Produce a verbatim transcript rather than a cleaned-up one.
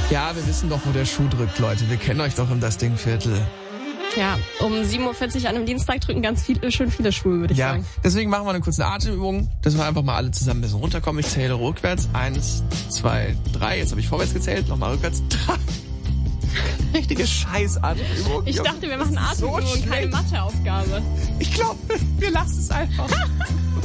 Ja, wir wissen doch, wo der Schuh drückt, Leute. Wir kennen euch doch im Das Ding-Viertel. Ja, um sieben Uhr vierzig an einem Dienstag drücken ganz viele, schön viele Schuhe, würde ich ja, sagen. Ja, deswegen machen wir eine kurze Atemübung, dass wir einfach mal alle zusammen ein bisschen runterkommen. Ich zähle rückwärts. Eins, zwei, drei. Jetzt habe ich vorwärts gezählt. Nochmal rückwärts. Drei. Richtige Scheiß-Atemübung. Ich dachte, wir machen Atemübung, so keine Matheaufgabe. Ich glaube, wir lassen es einfach.